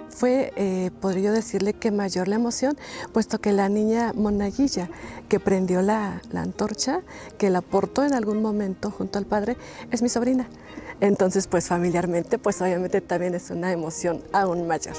fue, podría yo decirle que mayor la emoción, puesto que la niña monaguilla que prendió la antorcha, que la portó en algún momento junto al padre, es mi sobrina. Entonces, pues familiarmente, pues obviamente también es una emoción aún mayor.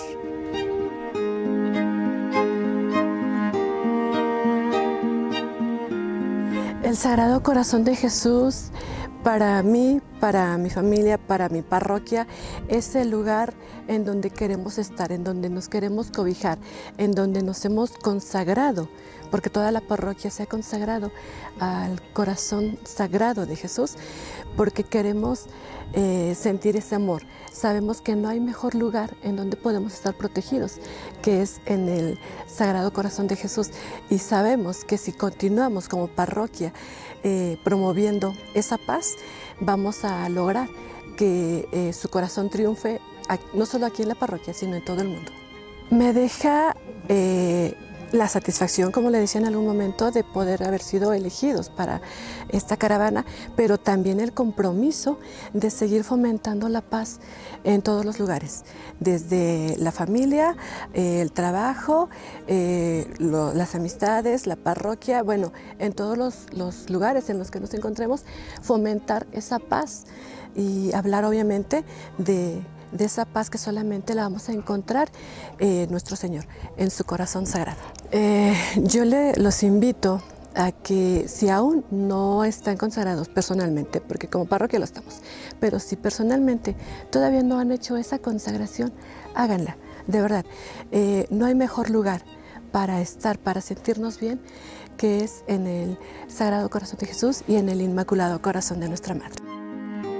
El Sagrado Corazón de Jesús, para mí, para mi familia, para mi parroquia, es el lugar en donde queremos estar, en donde nos queremos cobijar, en donde nos hemos consagrado, porque toda la parroquia se ha consagrado al corazón sagrado de Jesús, porque queremos sentir ese amor. Sabemos que no hay mejor lugar en donde podemos estar protegidos, que es en el Sagrado Corazón de Jesús. Y sabemos que si continuamos como parroquia promoviendo esa paz, vamos a lograr que su corazón triunfe, no solo aquí en la parroquia, sino en todo el mundo. Me deja la satisfacción, como le decía en algún momento, de poder haber sido elegidos para esta caravana, pero también el compromiso de seguir fomentando la paz en todos los lugares, desde la familia, el trabajo, las amistades, la parroquia, bueno, en todos los lugares en los que nos encontremos, fomentar esa paz y hablar obviamente de esa paz que solamente la vamos a encontrar nuestro Señor, en su corazón sagrado. Yo los invito a que si aún no están consagrados personalmente, porque como parroquia lo estamos, pero si personalmente todavía no han hecho esa consagración, háganla, de verdad. No hay mejor lugar para estar, para sentirnos bien, que es en el Sagrado Corazón de Jesús y en el Inmaculado Corazón de nuestra Madre.